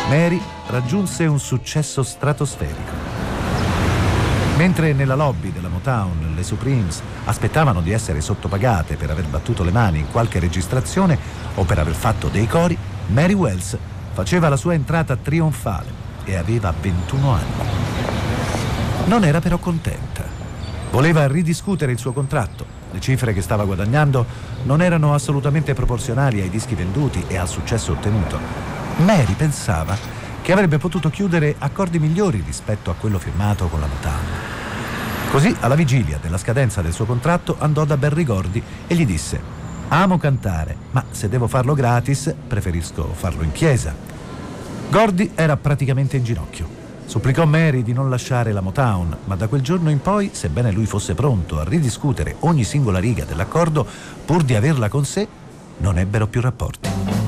Mary raggiunse un successo stratosferico. Mentre nella lobby della Motown le Supremes aspettavano di essere sottopagate per aver battuto le mani in qualche registrazione o per aver fatto dei cori, Mary Wells faceva la sua entrata trionfale e aveva 21 anni. Non era però contenta. Voleva ridiscutere il suo contratto. Le cifre che stava guadagnando non erano assolutamente proporzionali ai dischi venduti e al successo ottenuto. Mary pensava che avrebbe potuto chiudere accordi migliori rispetto a quello firmato con la Motown. Così, alla vigilia della scadenza del suo contratto, andò da Berry Gordy e gli disse: «Amo cantare, ma se devo farlo gratis, preferisco farlo in chiesa». Gordy era praticamente in ginocchio. Supplicò Mary di non lasciare la Motown, ma da quel giorno in poi, sebbene lui fosse pronto a ridiscutere ogni singola riga dell'accordo, pur di averla con sé, non ebbero più rapporti.